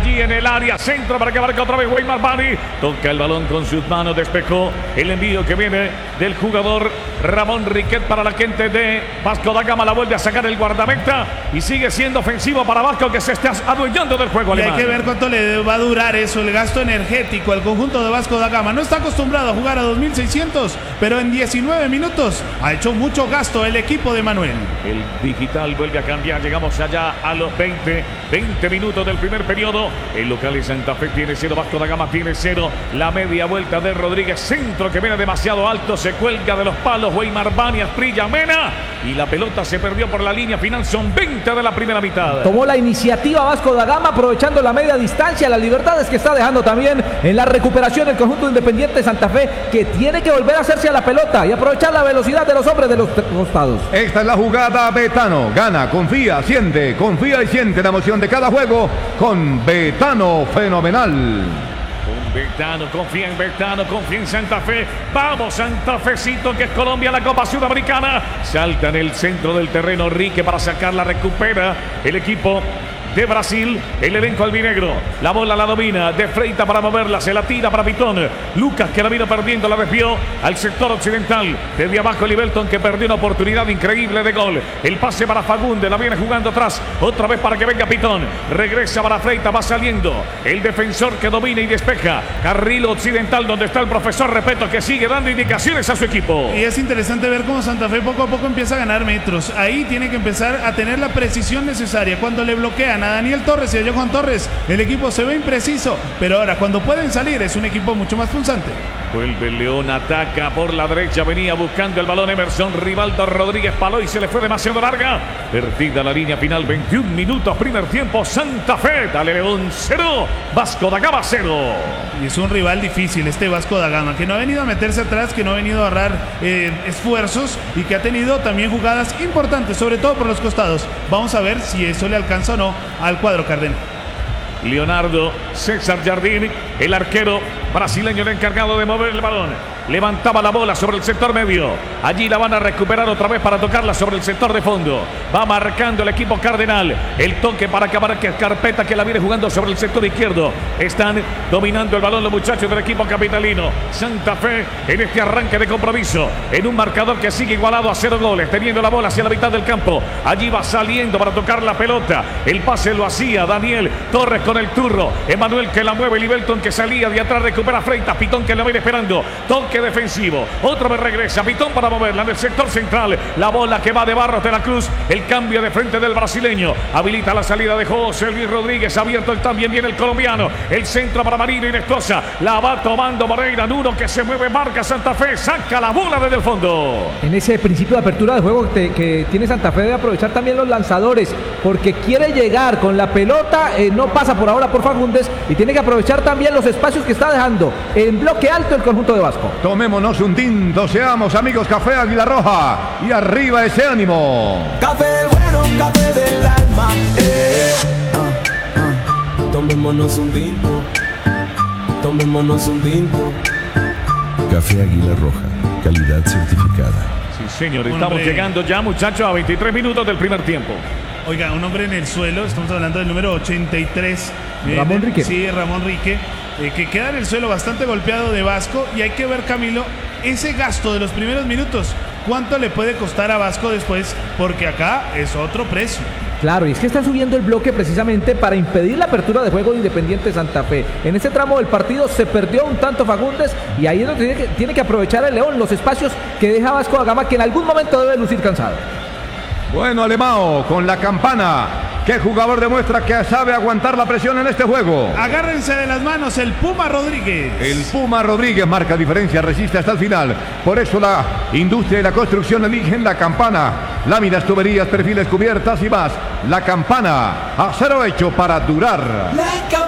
allí en el área, centro para que marque otra vez Weimar Bani. Toca el balón con sus manos, despejó el envío que viene del jugador Ramón Riquet para la gente de Vasco da Gama. La vuelve a sacar el guardameta y sigue siendo ofensivo para Vasco, que se está adueñando del juego alemán. Hay que ver cuánto le va a durar eso, el gasto energético al conjunto de Vasco da Gama. No está acostumbrado a jugar a 2600, pero en 19 minutos ha hecho mucho gasto el equipo de Manuel. El digital vuelve a cambiar. Llegamos allá a los 20 minutos del primer periodo. El local de Santa Fe tiene 0, Vasco da Gama tiene 0. La media vuelta de Rodríguez, centro que viene demasiado alto, se cuelga de los palos Weimar Bani, Asprilla Mena, y la pelota se perdió por la línea final. Son 20 de la primera mitad. Tomó la iniciativa Vasco da Gama, aprovechando la media distancia, las libertades que está dejando también en la recuperación el conjunto Independiente Santa Fe, que tiene que volver a hacerse a la pelota y aprovechar la velocidad de los hombres de los costados. Esta es la jugada. Betano gana, confía y siente la emoción de cada juego con Betano. Fenomenal. Betano, confía en Santa Fe. Vamos, Santa Fecito, que es Colombia, la Copa Sudamericana. Salta en el centro del terreno Rique para sacarla, recupera el equipo de Brasil, el elenco albinegro. La bola la domina, de Freitas para moverla, se la tira para Pitón. Lucas, que la vino perdiendo, la desvió al sector occidental. Desde abajo Libelton, que perdió una oportunidad increíble de gol. El pase para Fagundes, la viene jugando atrás, otra vez para que venga Pitón. Regresa para Freitas, va saliendo el defensor que domina y despeja. Carril occidental, donde está el profesor Repeto, que sigue dando indicaciones a su equipo. Y es interesante ver cómo Santa Fe poco a poco empieza a ganar metros. Ahí tiene que empezar a tener la precisión necesaria. Cuando le bloquean a Daniel Torres y a Johan Torres, el equipo se ve impreciso, pero ahora cuando pueden salir es un equipo mucho más punzante. Vuelve León, ataca por la derecha, venía buscando el balón Emerson, Rivaldo Rodríguez paló y se le fue demasiado larga. Perdida la línea final, 21 minutos, primer tiempo, Santa Fe, dale León 0, Vasco da Gama 0. Y es un rival difícil este Vasco da Gama, que no ha venido a meterse atrás, que no ha venido a ahorrar esfuerzos y que ha tenido también jugadas importantes, sobre todo por los costados. Vamos a ver si eso le alcanza o no al cuadro cardenal. Leonardo César Jardín, el arquero brasileño, el encargado de mover el balón. Levantaba la bola sobre el sector medio. Allí la van a recuperar otra vez para tocarla sobre el sector de fondo. Va marcando el equipo cardenal. El toque para acabar, que es Carpeta, que la viene jugando sobre el sector izquierdo. Están dominando el balón los muchachos del equipo capitalino. Santa Fe en este arranque de compromiso, en un marcador que sigue igualado a 0 goles, teniendo la bola hacia la mitad del campo. Allí va saliendo para tocar la pelota. El pase lo hacía Daniel Torres con el turro. Emanuel, que la mueve. Libelton, que salía de atrás, recupera Freitas. Pitón, que la viene esperando. Toque defensivo, otra vez regresa Pitón para moverla en el sector central. La bola que va de Barros de la Cruz, el cambio de frente del brasileño, habilita la salida de José Luis Rodríguez, abierto también viene el colombiano, el centro para Marino Inestrosa, la va tomando Moreira, Nuno, que se mueve, marca Santa Fe, saca la bola desde el fondo. En ese principio de apertura de juego que tiene Santa Fe, debe aprovechar también los lanzadores, porque quiere llegar con la pelota, no pasa por ahora por Fagundes, y tiene que aprovechar también los espacios que está dejando en bloque alto el conjunto de Vasco. Tomémonos un tinto, seamos amigos, Café Águila Roja, y arriba ese ánimo. Café bueno, café del alma. Tomémonos un tinto, tomémonos un tinto. Café Águila Roja, calidad certificada. Sí, señor, estamos llegando ya, muchachos, a 23 minutos del primer tiempo. Oiga, un hombre en el suelo, estamos hablando del número 83. Ramón Rique. Sí, Ramón Rique, que queda en el suelo bastante golpeado de Vasco. Y hay que ver, Camilo, ese gasto de los primeros minutos, ¿cuánto le puede costar a Vasco después? Porque acá es otro precio. Claro, y es que están subiendo el bloque precisamente para impedir la apertura de juego de Independiente Santa Fe. En ese tramo del partido se perdió un tanto Fagundes, y ahí es donde tiene que aprovechar el León, los espacios que deja Vasco da Gama, que en algún momento debe lucir cansado. Bueno, Alemão, con la campana, ¿qué jugador demuestra que sabe aguantar la presión en este juego? Agárrense de las manos, el Puma Rodríguez. El Puma Rodríguez marca diferencia, resiste hasta el final. Por eso la industria y la construcción eligen la campana. Láminas, tuberías, perfiles, cubiertas y más. La campana, acero hecho para durar. La